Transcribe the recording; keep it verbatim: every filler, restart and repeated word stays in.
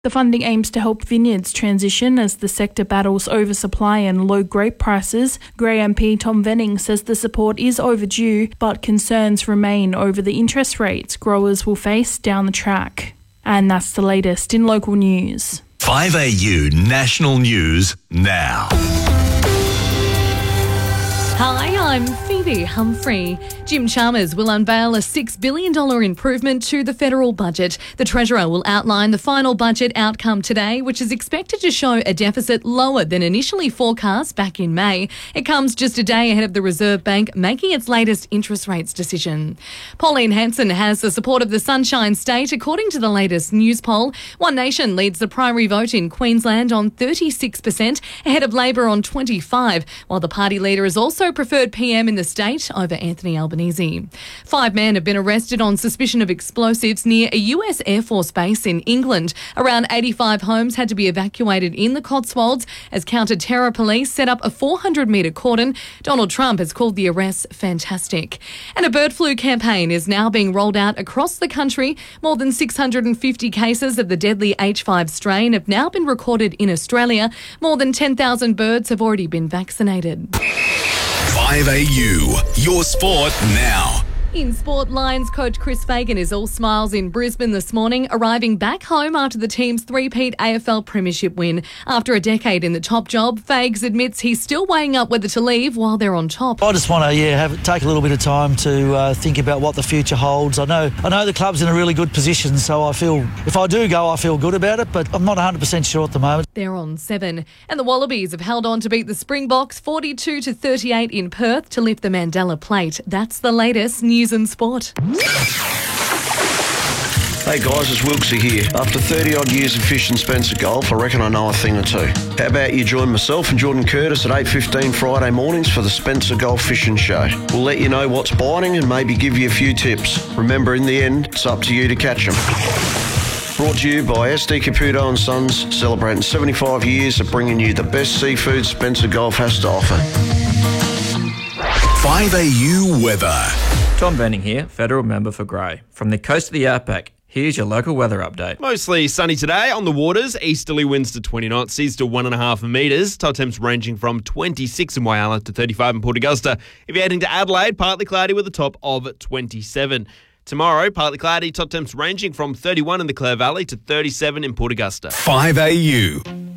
The funding aims to help vineyards transition as the sector battles oversupply and low grape prices. Grey M P Tom Venning says the support is overdue, but concerns remain over the interest rates growers will face down the track. And that's the latest in local news. five A U National News now. Hi, I'm Phoebe Humphrey. Jim Chalmers will unveil a six billion dollars improvement to the federal budget. The Treasurer will outline the final budget outcome today, which is expected to show a deficit lower than initially forecast back in May. It comes just a day ahead of the Reserve Bank making its latest interest rates decision. Pauline Hanson has the support of the Sunshine State, according to the latest news poll. One Nation leads the primary vote in Queensland on thirty-six percent, ahead of Labor on twenty-five percent, while the party leader is also preferred P M in the state over Anthony Albanese. Five men have been arrested on suspicion of explosives near a U S Air Force base in England. Around eighty-five homes had to be evacuated in the Cotswolds as counter-terror police set up a four hundred metre cordon. Donald Trump has called the arrests fantastic. And a bird flu campaign is now being rolled out across the country. More than six hundred fifty cases of the deadly H five strain have now been recorded in Australia. More than ten thousand birds have already been vaccinated. five A U, your sport now. In sport, Lions coach Chris Fagan is all smiles in Brisbane this morning, arriving back home after the team's three-peat A F L premiership win. After a decade in the top job, Fags admits he's still weighing up whether to leave while they're on top. I just want to, yeah, have take a little bit of time to uh, think about what the future holds. I know, I know the club's in a really good position, so I feel if I do go, I feel good about it, but I'm not one hundred percent sure at the moment. They're on seven, and the Wallabies have held on to beat the Springboks forty-two to thirty-eight in Perth to lift the Mandela Plate. That's the latest news and sport. Hey guys, it's Wilksy here. After thirty odd years of fishing Spencer Golf, I reckon I know a thing or two. How about you join myself and Jordan Curtis at eight fifteen Friday mornings for the Spencer Golf Fishing Show. We'll let you know what's biting and maybe give you a few tips. Remember, in the end, it's up to you to catch them. Brought to you by S D Caputo and Sons, celebrating seventy-five years of bringing you the best seafood Spencer Golf has to offer. five A U weather. Tom Venning here, Federal Member for Grey. From the coast of the outback, here's your local weather update. Mostly sunny today on the waters. Easterly winds to twenty knots, seas to one and a half metres. Top temps ranging from twenty-six in Whyalla to thirty-five in Port Augusta. If you're heading to Adelaide, partly cloudy with a top of twenty-seven. Tomorrow, partly cloudy, top temps ranging from thirty-one in the Clare Valley to thirty-seven in Port Augusta. five A U.